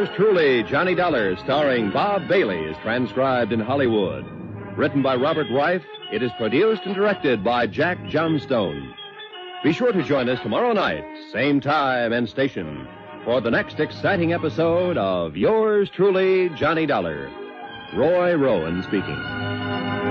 Yours truly, Johnny Dollar, starring Bob Bailey, is transcribed in Hollywood. Written by Robert Reif, it is produced and directed by Jack Johnstone. Be sure to join us tomorrow night, same time and station, for the next exciting episode of Yours truly, Johnny Dollar. Roy Rowan speaking.